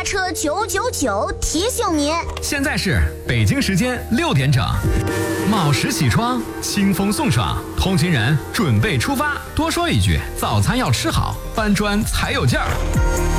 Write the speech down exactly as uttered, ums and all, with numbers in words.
打车九九九提醒您， 现在是北京时间六点整，卯时起床，清风送爽，通勤人准备出发。多说一句，早餐要吃好，搬砖才有劲儿。